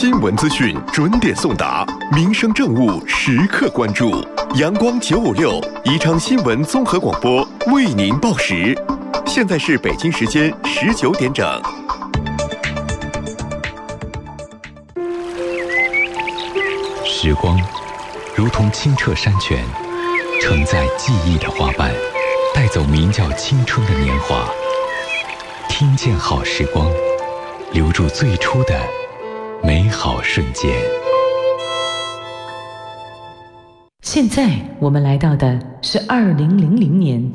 新闻资讯准点送达，民生政务时刻关注。阳光956宜昌新闻综合广播为您报时。现在是北京时间19点整。 时光如同清澈山泉，承载记忆的花瓣，带走名叫青春的年华。听见好时光，留住最初的美好瞬间。 现在我们来到的是2000年，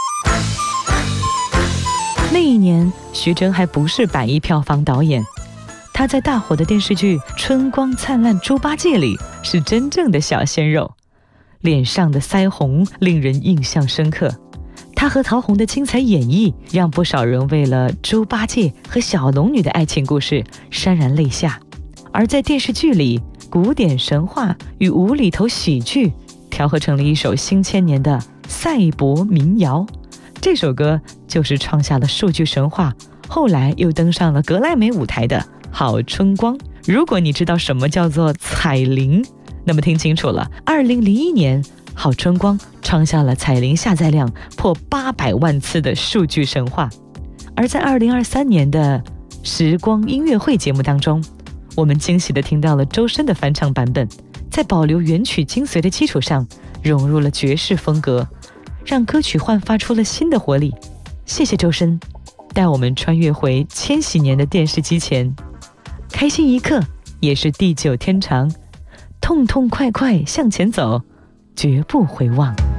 那一年徐峥还不是100亿票房导演，他在大火的电视剧《春光灿烂猪八戒》里是真正的小鲜肉，脸上的腮红令人印象深刻。他和陶虹的精彩演绎，让不少人为了猪八戒和小龙女的爱情故事潸然泪下。而在电视剧里，古典神话与无厘头喜剧调和成了一首新千年的赛博民谣。这首歌就是创下了数据神话，后来又登上了格莱美舞台的好春光。如果你知道什么叫做彩铃，那么听清楚了，2001年好春光创下了彩铃下载量破800万次的数据神话。而在2023年的时光音乐会节目当中，我们惊喜地听到了周深的翻唱版本，在保留原曲精髓的基础上，融入了爵士风格，让歌曲焕发出了新的活力。谢谢周深，带我们穿越回千禧年的电视机前，开心一刻也是地久天长，痛痛快快向前走，绝不回望。